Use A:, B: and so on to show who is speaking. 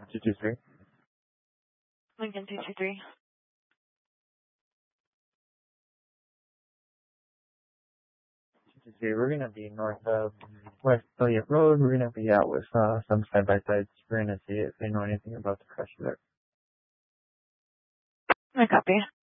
A: 223.
B: Lincoln 223.
A: We're going to be north of West Elliott Road. We're going to be out with some side-by-sides. We're going to see if they know anything about the crush there.
B: I copy.